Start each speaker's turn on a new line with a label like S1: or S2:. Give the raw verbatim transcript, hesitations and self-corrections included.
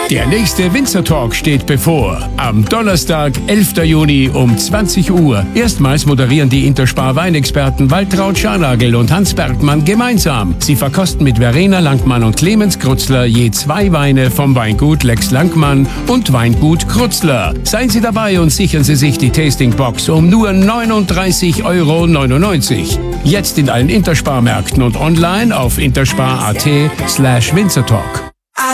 S1: Der nächste Winzer Talk steht bevor. Am Donnerstag, elften Juni um zwanzig Uhr. Erstmals moderieren die Interspar Weinexperten Waltraud Scharnagel und Hans Bergmann gemeinsam. Sie verkosten mit Verena Langmann und Clemens Krutzler je zwei Weine vom Weingut Lex Langmann und Weingut Krutzler. Seien Sie dabei und sichern Sie sich die Tastingbox um nur neununddreißig Euro neunundneunzig. Jetzt in allen Interspar-Märkten und online auf interspar punkt at slash Winzertalk.